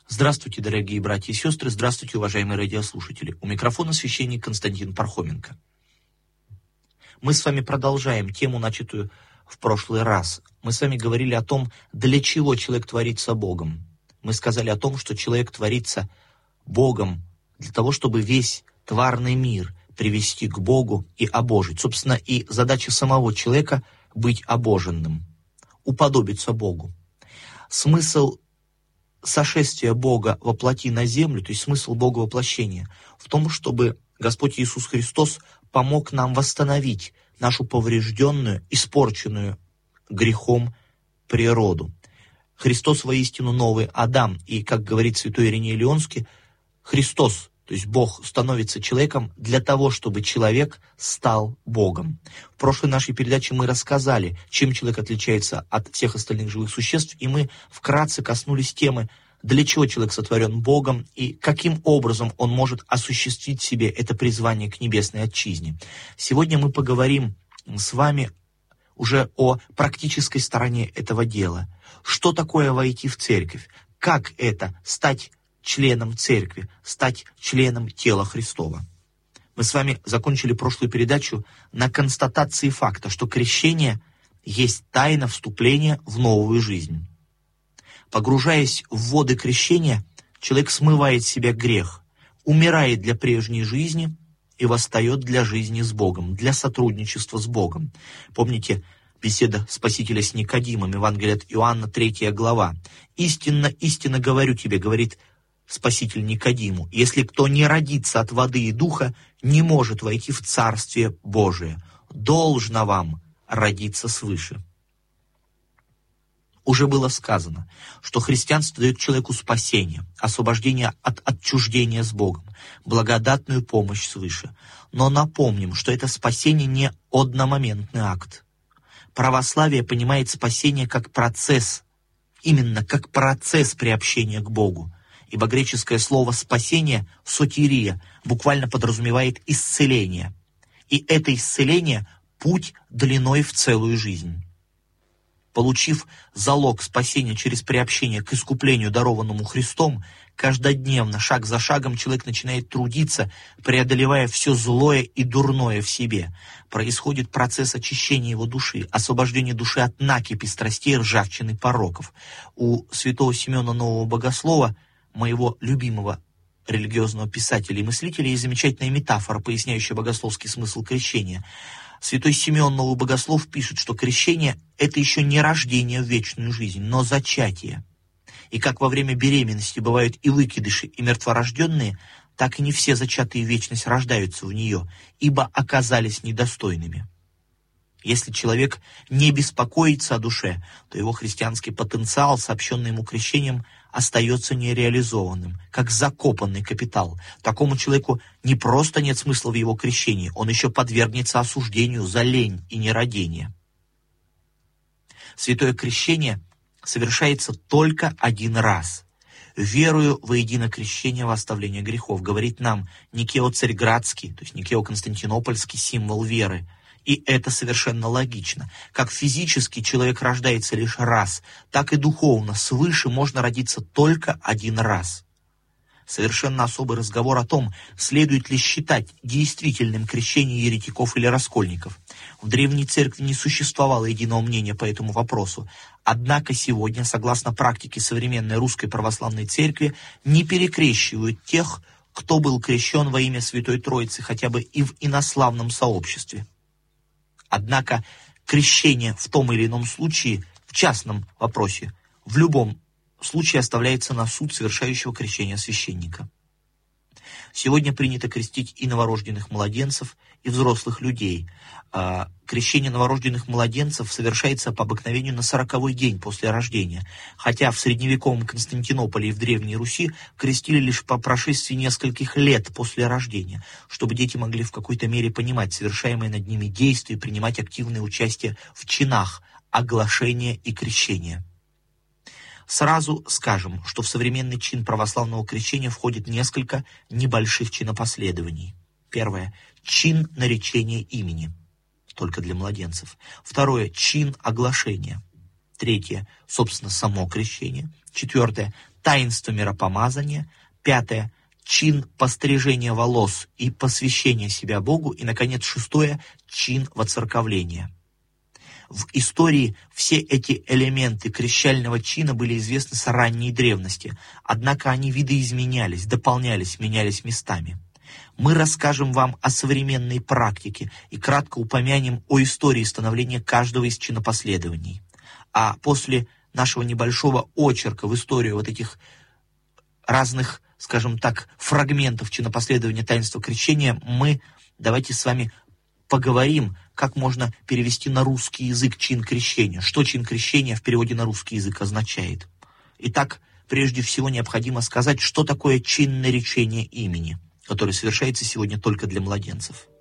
Здравствуйте, дорогие братья и сестры, здравствуйте, уважаемые радиослушатели. У микрофона священник Константин Пархоменко. Мы с вами продолжаем тему, начатую в прошлый раз. Мы с вами говорили о том, для чего человек творится Богом. Мы сказали о том, что человек творится Богом для того, чтобы весь тварный мир привести к Богу и обожить. Собственно, и задача самого человека — быть обоженным, уподобиться Богу. Смысл сошествия Бога во плоти на землю, то есть смысл Бога воплощения, в том, чтобы Господь Иисус Христос помог нам восстановить нашу поврежденную, испорченную грехом природу. Христос воистину новый Адам, и, как говорит святой Ириней Леонский, Христос, то есть Бог, становится человеком для того, чтобы человек стал Богом. В прошлой нашей передаче мы рассказали, чем человек отличается от всех остальных живых существ, и мы вкратце коснулись темы, для чего человек сотворен Богом и каким образом он может осуществить в себе это призвание к небесной отчизне. Сегодня мы поговорим с вами уже о практической стороне этого дела. Что такое войти в церковь? Как это стать членом церкви, стать членом тела Христова? Мы с вами закончили прошлую передачу на констатации факта, что крещение есть тайна вступления в новую жизнь. Погружаясь в воды крещения, человек смывает с себя грех, умирает для прежней жизни и восстает для жизни с Богом, для сотрудничества с Богом. Помните беседа Спасителя с Никодимом, Евангелие от Иоанна, 3 глава. «Истинно, истинно говорю тебе, — говорит Спаситель Никодиму, — если кто не родится от воды и духа, не может войти в Царствие Божие. Должно вам родиться свыше». Уже было сказано, что христианство дает человеку спасение, освобождение от отчуждения с Богом, благодатную помощь свыше. Но напомним, что это спасение не одномоментный акт. Православие понимает спасение как процесс, именно как процесс приобщения к Богу. Ибо греческое слово «спасение» — «сотирия» буквально подразумевает исцеление. И это исцеление — путь длиной в целую жизнь. Получив залог спасения через приобщение к искуплению, дарованному Христом, каждодневно, шаг за шагом, человек начинает трудиться, преодолевая все злое и дурное в себе. Происходит процесс очищения его души, освобождения души от накипи страстей, ржавчины, пороков. У святого Симеона Нового Богослова, моего любимого религиозного писателя и мыслителя, есть замечательная метафора, поясняющая богословский смысл крещения. Святой Симеон Новый Богослов пишет, что крещение — это еще не рождение в вечную жизнь, но зачатие. И как во время беременности бывают и выкидыши, и мертворожденные, так и не все зачатые в вечность рождаются в нее, ибо оказались недостойными. Если человек не беспокоится о душе, то его христианский потенциал, сообщенный ему крещением, остается нереализованным, как закопанный капитал. Такому человеку не просто нет смысла в его крещении, он еще подвергнется осуждению за лень и нерадение. Святое крещение совершается только один раз. «Верую во единое крещение во оставление грехов», говорит нам Никео Царьградский, то есть Никео Константинопольский символ веры. И это совершенно логично. Как физически человек рождается лишь раз, так и духовно свыше можно родиться только один раз. Совершенно особый разговор о том, следует ли считать действительным крещение еретиков или раскольников. В Древней Церкви не существовало единого мнения по этому вопросу. Однако сегодня, согласно практике современной Русской Православной Церкви, не перекрещивают тех, кто был крещен во имя Святой Троицы, хотя бы и в инославном сообществе. Однако крещение в том или ином случае, в частном вопросе, в любом случае оставляется на суд совершающего крещение священника. Сегодня принято крестить и новорожденных младенцев, и взрослых людей. Крещение новорожденных младенцев совершается по обыкновению на 40-й день после рождения, хотя в средневековом Константинополе и в Древней Руси крестили лишь по прошествии нескольких лет после рождения, чтобы дети могли в какой-то мере понимать совершаемые над ними действия и принимать активное участие в чинах оглашения и крещения. Сразу скажем, что в современный чин православного крещения входит несколько небольших чинопоследований. Первое — чин наречения имени, только для младенцев. Второе — чин оглашения. Третье, собственно, само крещение. Четвертое, таинство миропомазания. Пятое, чин пострижения волос и посвящения себя Богу. И, наконец, шестое, чин воцерковления. В истории все эти элементы крещального чина были известны с ранней древности, однако они видоизменялись, дополнялись, менялись местами. Мы расскажем вам о современной практике и кратко упомянем о истории становления каждого из чинопоследований. А после нашего небольшого очерка в историю вот этих разных, скажем так, фрагментов чинопоследования таинства крещения, мы давайте с вами поговорим, как можно перевести на русский язык чин крещения, что чин крещения в переводе на русский язык означает. Итак, прежде всего необходимо сказать, что такое чин наречения имени, который совершается сегодня только для младенцев.